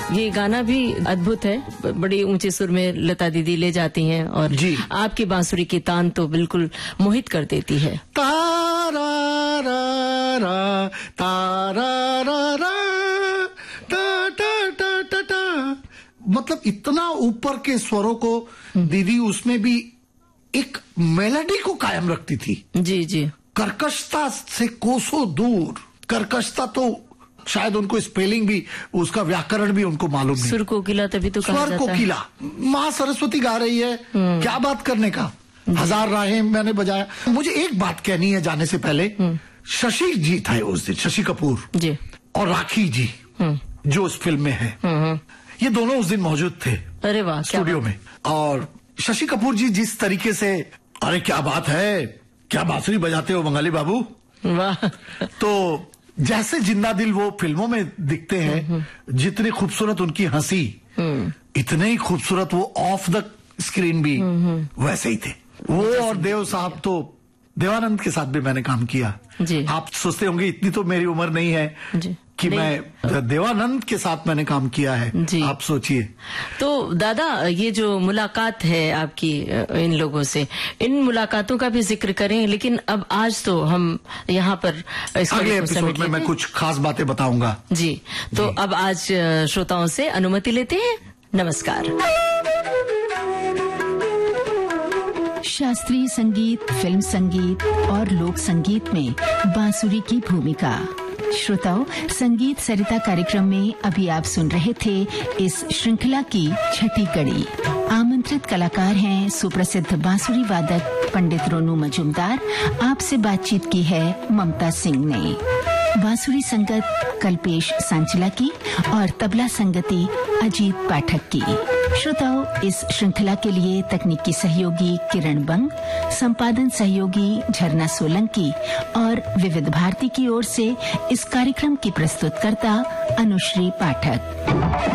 ये गाना भी अद्भुत है, बड़ी ऊंचे सुर में लता दीदी ले जाती हैं और जी। आपकी बांसुरी की तान तो बिल्कुल मोहित कर देती है। तारा रा रा तारा रा रा टा टा टा टा टा, मतलब इतना ऊपर के स्वरों को दीदी उसमें भी एक मेलोडी को कायम रखती थी। जी जी। कर्कशता से कोसों दूर, कर्कशता तो शायद उनको स्पेलिंग भी, उसका व्याकरण भी उनको मालूम नहीं। सुर कोकिला तभी तो कहा स्वर जाता है। कोकिला, माँ सरस्वती गा रही है, क्या बात करने का। हजार राहें मैंने बजाया। मुझे एक बात कहनी है जाने से पहले, शशि जी था उस दिन, शशि कपूर जी और राखी जी जो उस फिल्म में है, ये दोनों उस दिन मौजूद थे। अरे वाह, स्टूडियो में। और शशि कपूर जी जिस तरीके से, अरे क्या बात है, क्या बांसुरी बजाते हो बंगाली बाबू, वाह। तो जैसे जिंदा दिल वो फिल्मों में दिखते हैं, जितनी खूबसूरत उनकी हंसी, इतने ही खूबसूरत वो ऑफ द स्क्रीन भी वैसे ही थे वो। और देव साहब तो, देवानंद के साथ भी मैंने काम किया जी। आप सोचते होंगे इतनी तो मेरी उम्र नहीं है जी। कि नहीं। मैं देवानंद के साथ मैंने काम किया है जी। आप सोचिए। तो दादा, ये जो मुलाकात है आपकी इन लोगों से, इन मुलाकातों का भी जिक्र करें, लेकिन अब आज तो हम यहाँ पर अगले एपिसोड में मैं कुछ खास बातें बताऊंगा। जी। तो अब आज श्रोताओं से अनुमति लेते हैं। नमस्कार। शास्त्रीय संगीत, फिल्म संगीत और लोक संगीत में बांसुरी की भूमिका। श्रोताओं, संगीत सरिता कार्यक्रम में अभी आप सुन रहे थे इस श्रृंखला की छठी कड़ी। आमंत्रित कलाकार हैं सुप्रसिद्ध बांसुरी वादक पंडित रोनू मजूमदार। आपसे बातचीत की है ममता सिंह ने। बांसुरी संगत कल्पेश सांचला की और तबला संगति अजीत पाठक की। श्रोताओं, इस श्रृंखला के लिए तकनीकी सहयोगी किरण बंग, संपादन सहयोगी झरना सोलंकी और विविध भारती की ओर से इस कार्यक्रम की प्रस्तुतकर्ता अनुश्री पाठक।